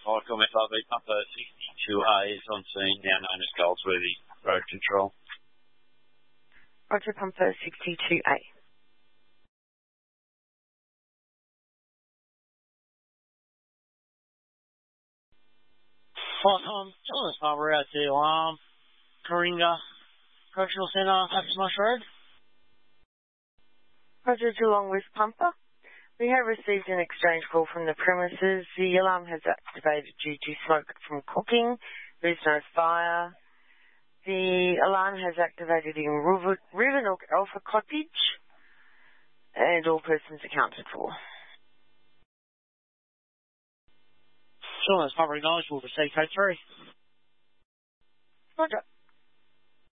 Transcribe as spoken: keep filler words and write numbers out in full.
Michael F R V Pumper sixty-two A is on scene, now known as Goldsworthy Road Control. Roger, Pumper sixty-two A. Hi, Tom. John Harbour out to um, Coringa Correctional Centre, Hapsmosh Road. Roger, Geelong with Pumper. We have received an exchange call from the premises. The alarm has activated due to smoke from cooking. There is no fire. The alarm has activated in River, Rivernook Alpha Cottage, and all persons accounted for. Sure, that's not acknowledged. We'll receive code three. Roger.